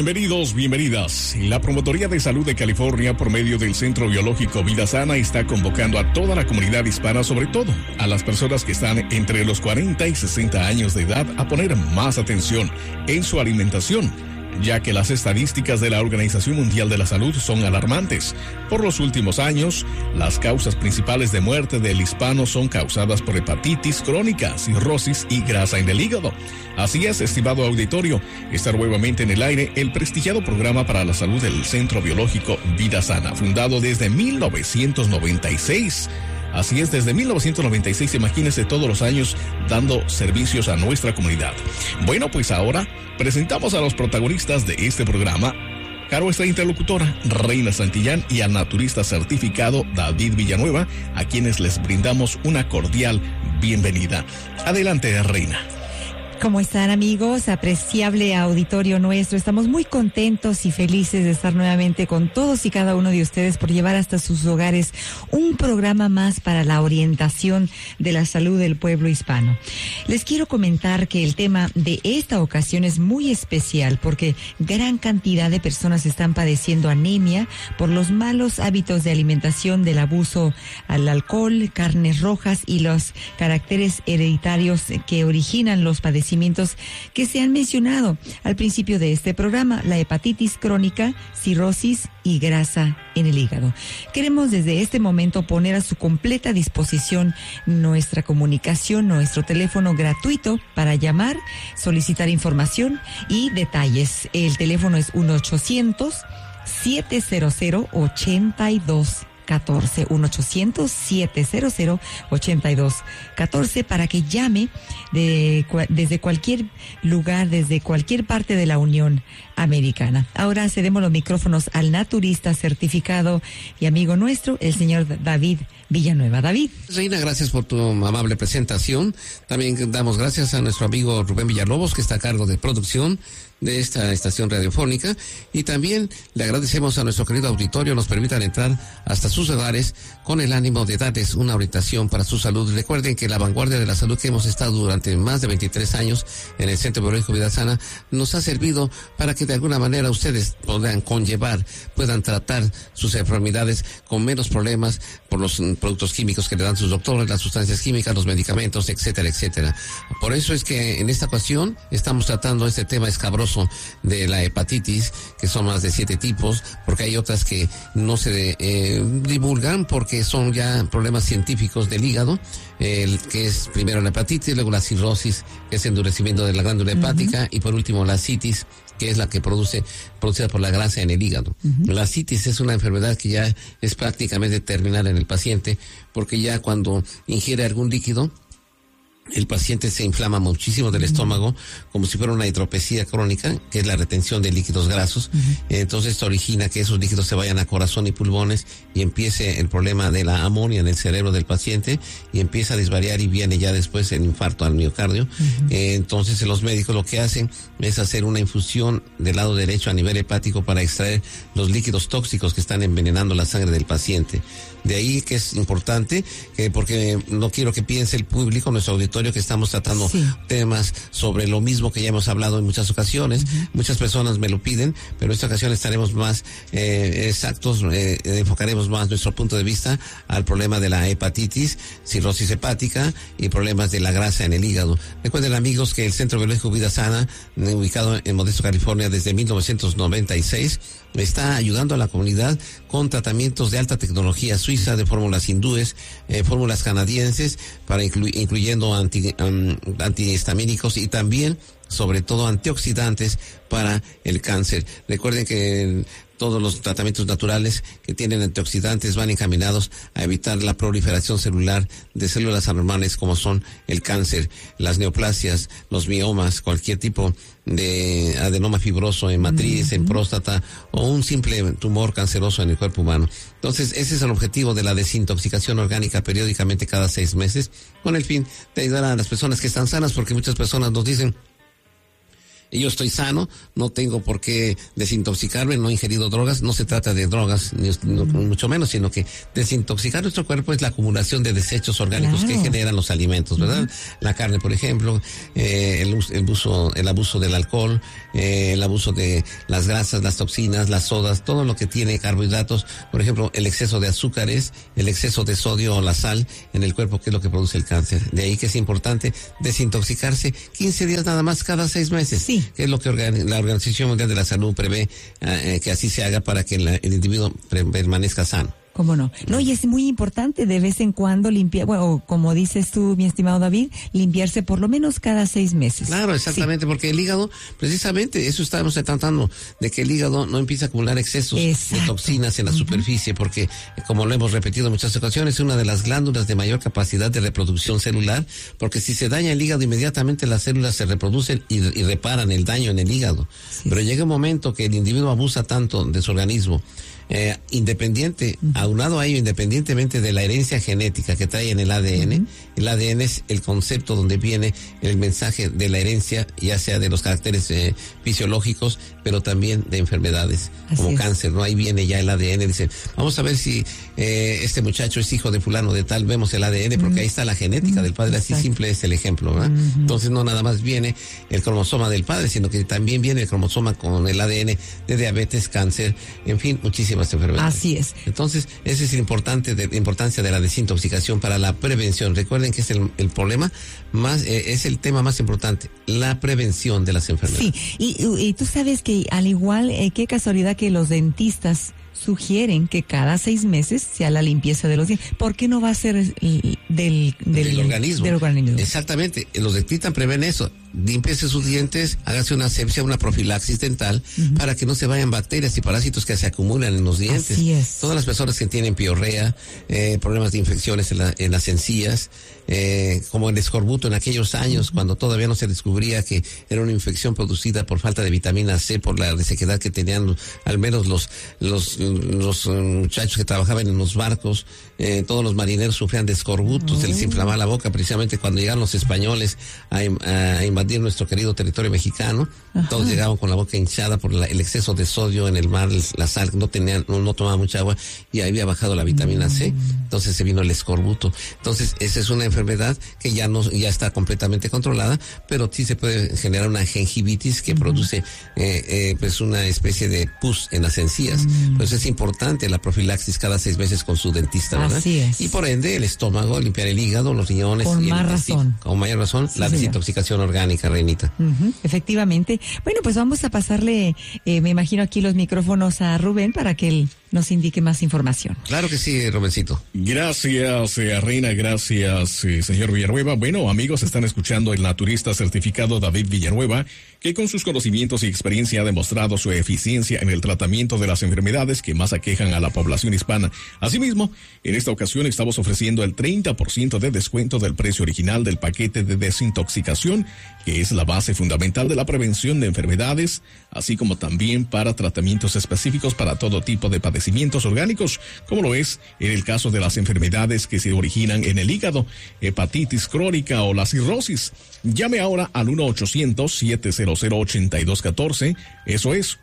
Bienvenidos, bienvenidas. La Promotoría de Salud de California, por medio del Centro Biológico Vida Sana, está convocando a toda la comunidad hispana, sobre todo a las personas que están entre los 40 y 60 años de edad, a poner más atención en su alimentación, ya que las estadísticas de la Organización Mundial de la Salud son alarmantes. Por los últimos años, las causas principales de muerte del hispano son causadas por hepatitis crónica, cirrosis y grasa en el hígado. Así es, estimado auditorio, está nuevamente en el aire el prestigiado programa para la salud del Centro Biológico Vida Sana, fundado desde 1996. Así es, desde 1996, imagínense, todos los años dando servicios a nuestra comunidad. Bueno, pues ahora presentamos a los protagonistas de este programa, a nuestra interlocutora Reina Santillán y al naturista certificado David Villanueva, a quienes les brindamos una cordial bienvenida. Adelante, Reina. ¿Cómo están, amigos? Apreciable auditorio nuestro. Estamos muy contentos y felices de estar nuevamente con todos y cada uno de ustedes por llevar hasta sus hogares un programa más para la orientación de la salud del pueblo hispano. Les quiero comentar que el tema de esta ocasión es muy especial porque gran cantidad de personas están padeciendo anemia por los malos hábitos de alimentación, del abuso al alcohol, carnes rojas y los caracteres hereditarios que originan los padecimientos que se han mencionado al principio de este programa: la hepatitis crónica, cirrosis y grasa en el hígado. Queremos desde este momento poner a su completa disposición nuestra comunicación, nuestro teléfono gratuito para llamar, solicitar información y detalles. El teléfono es 1-800-700-8214. 1-800-700-8214 para que llame desde cualquier lugar, desde cualquier parte de la Unión Americana. Ahora cedemos los micrófonos al naturista certificado y amigo nuestro, el señor David Villanueva. David. Reina, gracias por tu amable presentación. También damos gracias a nuestro amigo Rubén Villalobos, que está a cargo de producción de esta estación radiofónica, y también le agradecemos a nuestro querido auditorio nos permitan entrar hasta sus hogares con el ánimo de darles una orientación para su salud. Recuerden que la vanguardia de la salud que hemos estado durante más de 23 años en el Centro Biológico Vida Sana nos ha servido para que de alguna manera ustedes puedan tratar sus enfermedades con menos problemas por los productos químicos que le dan sus doctores, las sustancias químicas, los medicamentos, etcétera, etcétera. Por eso es que en esta ocasión estamos tratando este tema escabroso de la hepatitis, que son más de 7 tipos, porque hay otras que no se divulgan porque son ya problemas científicos del hígado, que es primero la hepatitis, luego la cirrosis, que es endurecimiento de la glándula hepática, y por último la citis, que es la que producida por la grasa en el hígado. La citis es una enfermedad que ya es prácticamente terminal en el paciente, porque ya cuando ingiere algún líquido, el paciente se inflama muchísimo del estómago, como si fuera una hidropesía crónica, que es la retención de líquidos grasos. Entonces esto origina que esos líquidos se vayan a corazón y pulmones y empiece el problema de la amonía en el cerebro del paciente y empieza a desvariar y viene ya después el infarto al miocardio. Entonces los médicos lo que hacen es hacer una infusión del lado derecho a nivel hepático para extraer los líquidos tóxicos que están envenenando la sangre del paciente. De ahí que es importante, porque no quiero que piense el público, nuestro auditorio, que estamos tratando temas sobre lo mismo que ya hemos hablado en muchas ocasiones. Muchas personas me lo piden, pero en esta ocasión estaremos más exactos, enfocaremos más nuestro punto de vista al problema de la hepatitis, cirrosis hepática y problemas de la grasa en el hígado. Recuerden, amigos, que el Centro Biológico Vida Sana, ubicado en Modesto, California, desde 1996, está ayudando a la comunidad con tratamientos de alta tecnología suiza, de fórmulas hindúes, fórmulas canadienses, para incluyendo antihistamínicos y también, sobre todo, antioxidantes para el cáncer. Recuerden que todos los tratamientos naturales que tienen antioxidantes van encaminados a evitar la proliferación celular de células anormales como son el cáncer, las neoplasias, los miomas, cualquier tipo de adenoma fibroso en matriz, en próstata o un simple tumor canceroso en el cuerpo humano. Entonces, ese es el objetivo de la desintoxicación orgánica periódicamente cada 6 meses, con el fin de ayudar a las personas que están sanas, porque muchas personas nos dicen: yo estoy sano, no tengo por qué desintoxicarme, no he ingerido drogas, no se trata de drogas, mucho menos, sino que desintoxicar nuestro cuerpo es la acumulación de desechos orgánicos que generan los alimentos, ¿verdad? La carne, por ejemplo, el abuso del alcohol, el abuso de las grasas, las toxinas, las sodas, todo lo que tiene carbohidratos, por ejemplo, el exceso de azúcares, el exceso de sodio o la sal en el cuerpo, que es lo que produce el cáncer. De ahí que es importante desintoxicarse 15 días nada más cada 6 meses. Sí. Que es lo que la Organización Mundial de la Salud prevé que así se haga para que el individuo permanezca sano. ¿Cómo no? No, y es muy importante de vez en cuando limpiar, bueno, como dices tú, mi estimado David, limpiarse por lo menos cada 6 meses. Claro, exactamente, porque el hígado, precisamente, eso estamos tratando, de que el hígado no empiece a acumular excesos de toxinas en la superficie, porque, como lo hemos repetido en muchas ocasiones, es una de las glándulas de mayor capacidad de reproducción celular, porque si se daña el hígado, inmediatamente las células se reproducen y reparan el daño en el hígado. Sí. Pero llega un momento que el individuo abusa tanto de su organismo, aunado a ello, independientemente de la herencia genética que trae en el ADN, el ADN es el concepto donde viene el mensaje de la herencia, ya sea de los caracteres fisiológicos, pero también de enfermedades, como cáncer, ¿no? Ahí viene ya el ADN, dice, vamos a ver si este muchacho es hijo de fulano de tal, vemos el ADN, porque ahí está la genética del padre, así simple es el ejemplo, ¿verdad? Entonces no nada más viene el cromosoma del padre, sino que también viene el cromosoma con el ADN de diabetes, cáncer, en fin, muchísimas enfermedades. Así es. Entonces, esa es la importancia de la desintoxicación para la prevención. Recuerden que es el problema más, es el tema más importante, la prevención de las enfermedades. Sí, y tú sabes que al igual, qué casualidad que los dentistas sugieren que cada 6 meses sea la limpieza de los dientes. ¿Por qué no va a ser del organismo? Del organismo. Exactamente, los dentistas prevén eso. Límpiese sus dientes, hágase una asepsia, una profilaxis dental, para que no se vayan bacterias y parásitos que se acumulan en los dientes. Así es. Todas las personas que tienen piorrea, problemas de infecciones en las encías, como el escorbuto en aquellos años, cuando todavía no se descubría que era una infección producida por falta de vitamina C, por la resequedad que tenían al menos los muchachos que trabajaban en los barcos, todos los marineros sufrían de escorbuto, se les inflamaba la boca, precisamente cuando llegaron los españoles a invadir nuestro querido territorio mexicano. Todos llegaban con la boca hinchada por el exceso de sodio en el mar, la sal, no tomaban mucha agua y había bajado la vitamina C, entonces se vino el escorbuto. Entonces esa es una enfermedad que ya está completamente controlada, pero sí se puede generar una gingivitis que produce pues una especie de pus en las encías. Pues es importante la profilaxis cada 6 meses con su dentista, ¿verdad? Así es. Y por ende el estómago, limpiar el hígado, los riñones. Con más razón. Con mayor razón, la desintoxicación orgánica, Reinita. Efectivamente. Bueno, pues vamos a pasarle, me imagino aquí los micrófonos a Rubén para que él nos indique más información. Claro que sí, Rubencito. Gracias, Reina, gracias, señor Villanueva. Bueno, amigos, están escuchando el naturista certificado David Villanueva, que con sus conocimientos y experiencia ha demostrado su eficiencia en el tratamiento de las enfermedades que más aquejan a la población hispana. Asimismo, en esta ocasión estamos ofreciendo el 30% de descuento del precio original del paquete de desintoxicación, que es la base fundamental de la prevención de enfermedades, así como también para tratamientos específicos para todo tipo de padecimientos orgánicos, como lo es en el caso de las enfermedades que se originan en el hígado, hepatitis crónica o la cirrosis. Llame ahora al 1-800-700-8214, eso es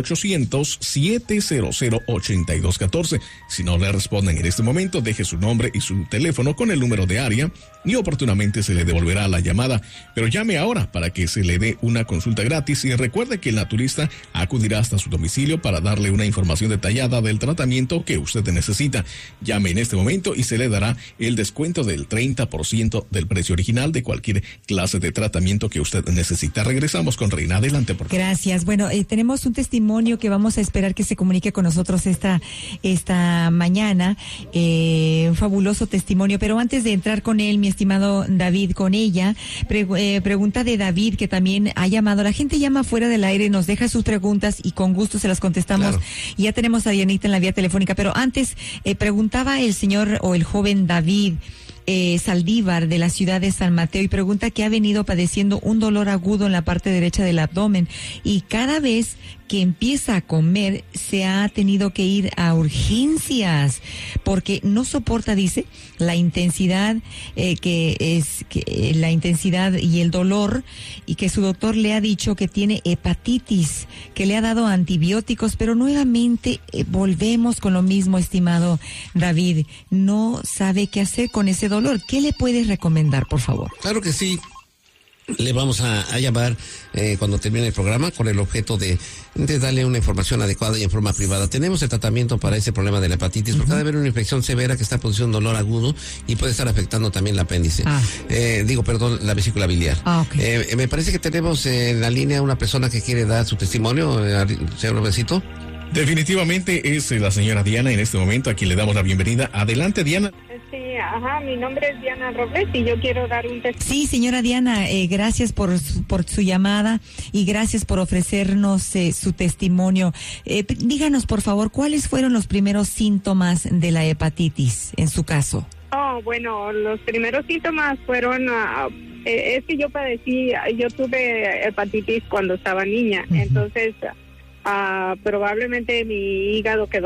1-800-700-8214. Si no le responden en este momento, deje su nombre y su teléfono con el número de área y oportunamente se le devolverá la llamada. Pero llame ahora para que se le dé una consulta gratis y recuerde que el naturista acudirá hasta su domicilio para darle una información detallada del tratamiento que usted necesita. Llame en este momento y se le dará el descuento del 30% del precio original de cualquier clase de tratamiento que usted necesita. Regresamos con Reina. Adelante, por favor. Gracias. Bueno, tenemos un testimonio que vamos a esperar que se comunique con nosotros esta mañana. Un fabuloso testimonio. Pero antes de entrar con él, mi estimado David, con ella, pregunta de David, que también ha llamado. La gente llama fuera del aire, nos deja sus preguntas y con gusto se las contestamos. Claro. Y ya tenemos a Dianita en la vía telefónica. Pero antes, preguntaba el señor o el joven David, Saldívar, de la ciudad de San Mateo, y pregunta que ha venido padeciendo un dolor agudo en la parte derecha del abdomen y cada vez que empieza a comer se ha tenido que ir a urgencias porque no soporta, dice, la intensidad la intensidad y el dolor, y que su doctor le ha dicho que tiene hepatitis, que le ha dado antibióticos, pero nuevamente volvemos con lo mismo, estimado David, no sabe qué hacer con ese dolor. ¿Qué le puedes recomendar, por favor? Claro que sí. Le vamos a llamar cuando termine el programa con el objeto de darle una información adecuada y en forma privada. Tenemos el tratamiento para ese problema de la hepatitis, porque ha de haber una infección severa que está produciendo un dolor agudo y puede estar afectando también el apéndice. La vesícula biliar. Okay. Me parece que tenemos en la línea una persona que quiere dar su testimonio, señor Robesito. Definitivamente es la señora Diana en este momento, a quien le damos la bienvenida. Adelante, Diana. Sí, mi nombre es Diana Robles y yo quiero dar un testimonio. Sí, señora Diana, gracias por su llamada y gracias por ofrecernos su testimonio. Díganos, por favor, ¿cuáles fueron los primeros síntomas de la hepatitis en su caso? Bueno, los primeros síntomas fueron, es que yo tuve hepatitis cuando estaba niña, entonces probablemente mi hígado quedó